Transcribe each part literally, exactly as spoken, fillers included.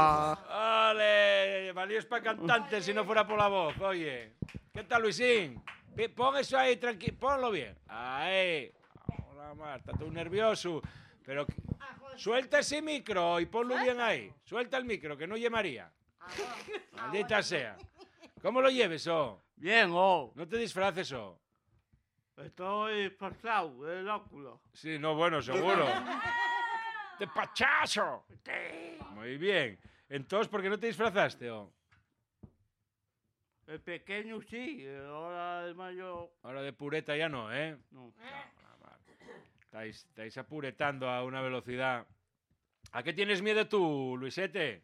Vale, valíos para cantantes si no fuera por la voz, oye. ¿Qué tal, Luisín? Pon eso ahí, tranquilo, ponlo bien. Ahí. Hola, Marta, tú nervioso. Pero suelta ese micro y ponlo bien ahí. Suelta el micro, que no oye María. Maldita sea. ¿Cómo lo lleves, oh? Bien, oh. No te disfraces, oh. Estoy disfrazado, el óculo. Sí, no, bueno, seguro. ¡De pachazo! Muy bien. Entonces, ¿por qué no te disfrazaste, oh? El pequeño sí, ahora el mayor... Ahora de pureta ya no, ¿eh? No. Estáis, estáis apuretando a una velocidad. ¿A qué tienes miedo tú, Luisete?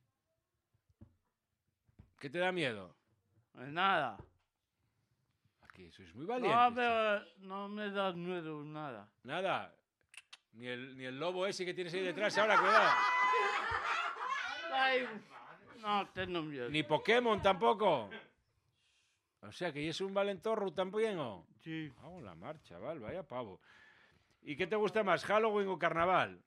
¿Qué te da miedo? Pues nada. Aquí sois muy valientes. No me, no me da miedo nada. Nada. Ni el, ni el lobo ese que tienes ahí detrás ahora, cuidado. Ay, no tengo miedo. Ni Pokémon tampoco. O sea, que es un valentorro también, ¿o? Sí. Vamos la marcha, chaval, vaya pavo. ¿Y qué te gusta más, Halloween o Carnaval?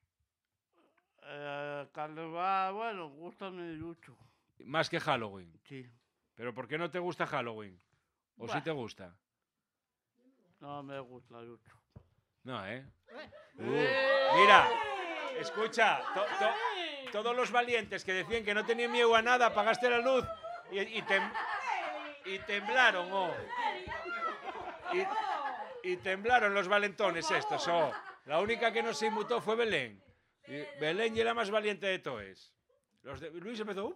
Eh, carnaval, bueno, gustame mucho. Más que Halloween. Sí. ¿Pero por qué no te gusta Halloween? ¿O Bah. sí te gusta? No me gusta mucho. No, ¿eh? Uh, mira, escucha, to, to, todos los valientes que decían que no tenían miedo a nada, apagaste la luz y, y, tem, y temblaron, oh. Y, y temblaron los valentones estos, oh. La única que no se inmutó fue Belén. Y Belén y la más valiente de todos. Los de, Luis empezó...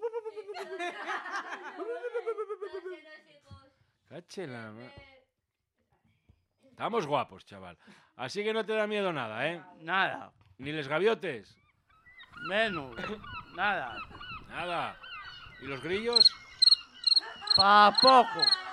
Cáchela, estamos guapos, chaval. Así que no te da miedo nada, ¿eh? Nada. Ni les gaviotes. Menos. Nada. Nada. ¿Y los grillos? Pa' poco.